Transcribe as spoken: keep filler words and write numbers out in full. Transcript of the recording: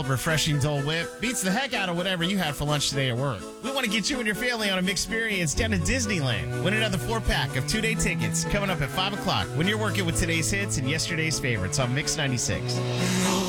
Refreshing Dole Whip beats the heck out of whatever you had for lunch today at work. We want to get you and your family on a mixed experience down to Disneyland. Win another four-pack of two-day tickets coming up at five o'clock when you're working with today's hits and yesterday's favorites on Mix ninety-six.